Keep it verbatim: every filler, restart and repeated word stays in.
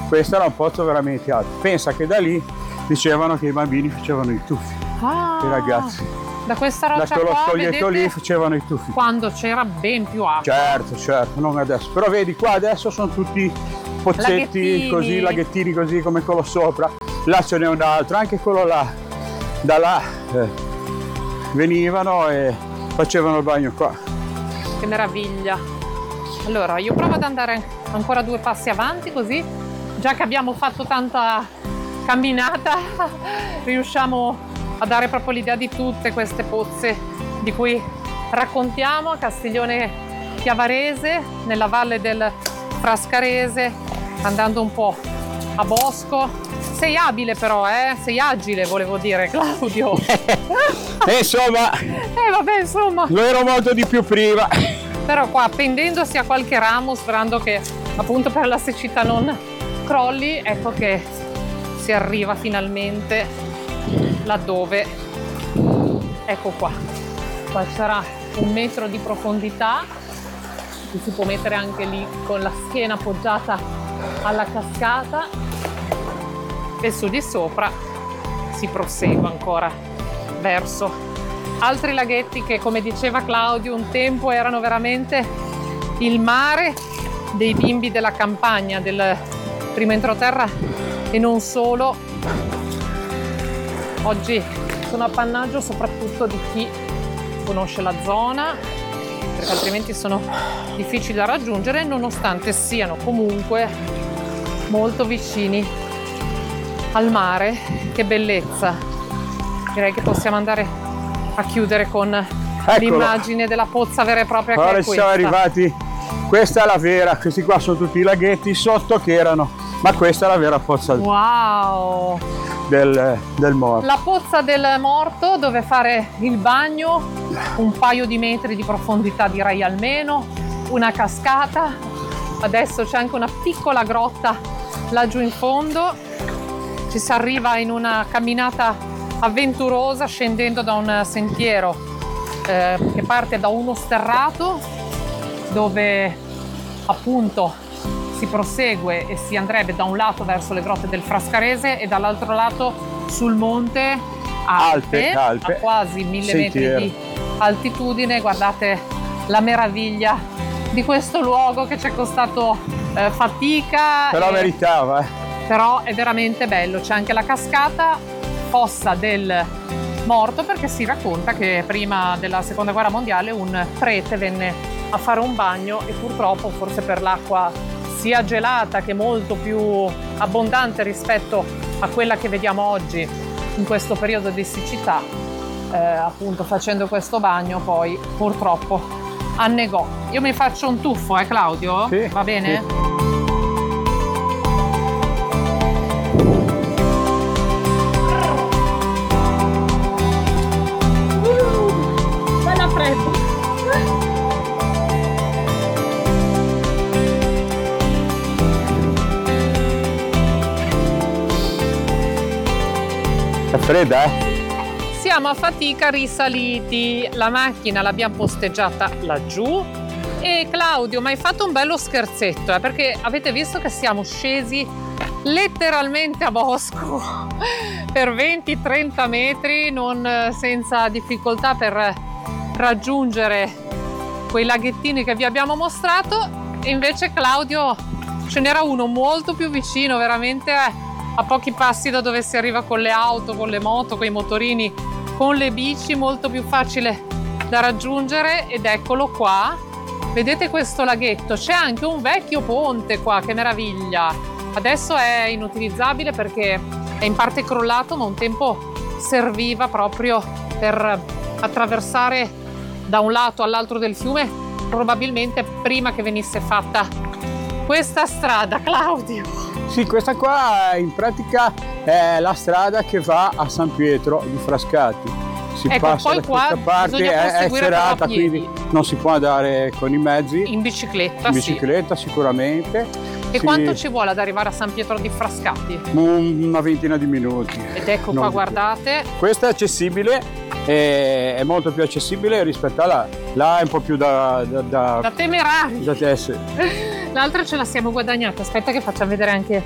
questo era un pozzo veramente alto. Pensa che da lì dicevano che i bambini facevano i tuffi, ah, i ragazzi. Da questa roccia da quello qua, spoglietto vedete, lì facevano i tuffi. Quando c'era ben più acqua. Certo, certo, non adesso. Però vedi qua adesso sono tutti pozzetti Laghettini. così, laghettini così come quello sopra. Là ce n'è un altro, anche quello là. Da là eh, venivano e facevano il bagno qua. Che meraviglia. Allora io provo ad andare ancora due passi avanti, così già che abbiamo fatto tanta camminata riusciamo a dare proprio l'idea di tutte queste pozze di cui raccontiamo a Castiglione Chiavarese, nella valle del Frascarese, andando un po' a Bosco. Sei abile però, eh? Sei agile, volevo dire, Claudio. E insomma, eh vabbè, insomma. lo ero molto di più prima. Però qua, pendendosi a qualche ramo, sperando che appunto per la siccità non crolli, ecco che si arriva finalmente laddove, ecco qua. Qua c'era un metro di profondità, ci si può mettere anche lì con la schiena appoggiata alla cascata. E su di sopra si prosegue ancora verso altri laghetti che, come diceva Claudio, un tempo erano veramente il mare dei bimbi della campagna, del primo entroterra e non solo. Oggi sono appannaggio soprattutto di chi conosce la zona, perché altrimenti sono difficili da raggiungere, nonostante siano comunque molto vicini al mare. Che bellezza. Direi che possiamo andare a chiudere con Eccolo. l'immagine della pozza vera e propria. Ora che è siamo questa. arrivati, questa è la vera, questi qua sono tutti i laghetti sotto che erano, ma questa è la vera pozza Wow. del, del morto. La pozza del morto, dove fare il bagno, un paio di metri di profondità direi almeno, una cascata, adesso c'è anche una piccola grotta laggiù in fondo, ci si arriva in una camminata avventurosa scendendo da un sentiero eh, che parte da uno sterrato dove appunto si prosegue e si andrebbe da un lato verso le grotte del Frascarese e dall'altro lato sul monte Alpe, Alpe, Alpe. a quasi mille Sentiero. metri di altitudine. Guardate la meraviglia di questo luogo che ci è costato eh, fatica, Però e- meritava, eh. però è veramente bello. C'è anche la cascata, fossa del morto, perché si racconta che prima della seconda guerra mondiale un prete venne a fare un bagno e purtroppo, forse per l'acqua sia gelata che molto più abbondante rispetto a quella che vediamo oggi in questo periodo di siccità, eh, appunto facendo questo bagno poi purtroppo annegò. Io mi faccio un tuffo, eh Claudio? Sì, Va bene? sì. Bella fredda. È fredda, eh? Siamo a fatica risaliti, la macchina l'abbiamo posteggiata laggiù e Claudio mi hai fatto un bello scherzetto, eh, perché avete visto che siamo scesi letteralmente a bosco per venti trenta metri, non senza difficoltà per raggiungere quei laghettini che vi abbiamo mostrato, e invece Claudio ce n'era uno molto più vicino, veramente a pochi passi da dove si arriva con le auto, con le moto, con i motorini, con le bici, molto più facile da raggiungere. Ed eccolo qua, vedete questo laghetto, c'è anche un vecchio ponte qua, che meraviglia. Adesso è inutilizzabile perché è in parte crollato, ma un tempo serviva proprio per attraversare da un lato all'altro del fiume, probabilmente prima che venisse fatta questa strada. Claudio, Sì, questa qua in pratica è la strada che va a San Pietro di Frascati. Si Ecco, passa poi da qua questa parte, bisogna è, è proseguire però a serata, piedi. quindi non si può andare con i mezzi. in bicicletta, In sì. bicicletta sicuramente. E Sì, quanto ci vuole ad arrivare a San Pietro di Frascati? un- Una ventina di minuti. Ed ecco Non qua, di più. guardate. Questa è accessibile, è, è molto più accessibile rispetto a là. Là è un po' più da... da, da, Da temerari. da tesse. L'altra ce la siamo guadagnata. Aspetta che facciamo vedere anche